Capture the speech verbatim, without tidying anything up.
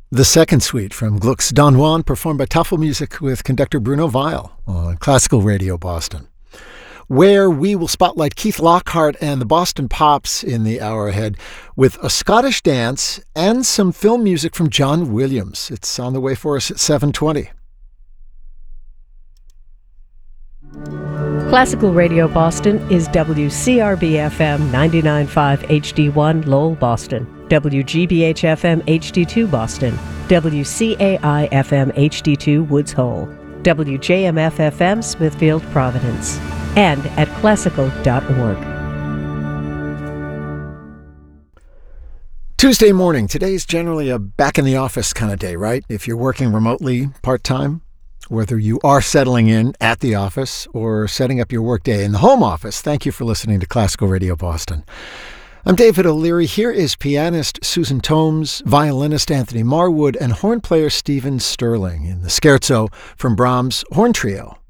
The second suite from Gluck's Don Juan, performed by Tuffle Music with conductor Bruno Weil on Classical Radio Boston, where we will spotlight Keith Lockhart and the Boston Pops in the hour ahead with a Scottish dance and some film music from John Williams. It's on the way for us at seven twenty. Classical Radio Boston is W C R B F M ninety-nine point five H D one Lowell, Boston, W G B H F M H D two Boston, W C A I F M H D two Woods Hole, W J M F F M Smithfield, Providence, and at classical dot org. Tuesday morning. Today's generally a back-in-the-office kind of day, right? If you're working remotely part-time, whether you are settling in at the office or setting up your workday in the home office. Thank you for listening to Classical Radio Boston. I'm David O'Leary. Here is pianist Susan Tomes, violinist Anthony Marwood, and horn player Stephen Sterling in the Scherzo from Brahms' Horn Trio